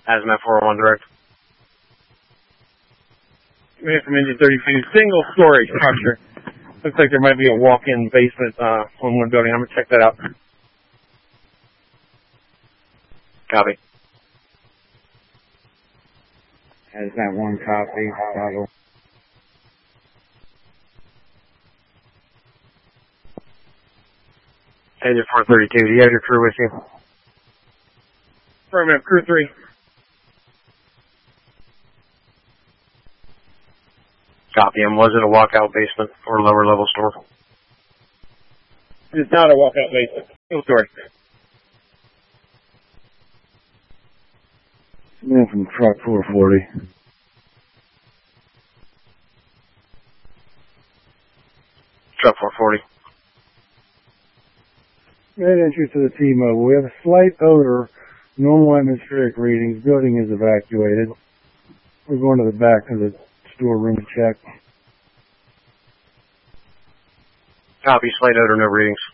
Hazmat 401 direct. Man from engine 32, single story structure. Looks like there might be a walk-in basement on one building. I'm going to check that out. Copy. Hazmat 1 copy, Chicago. Engine 432, do you have your crew with you? Affirmative, crew 3. Copy him. Was it a walkout basement or lower level store? It's not a walkout basement. Single story. Man from truck 440. Truck 440. Right entry to the T-Mobile. We have a slight odor, normal atmospheric readings. Building is evacuated. We're going to the back of the storeroom to check. Copy. Slight odor, no readings.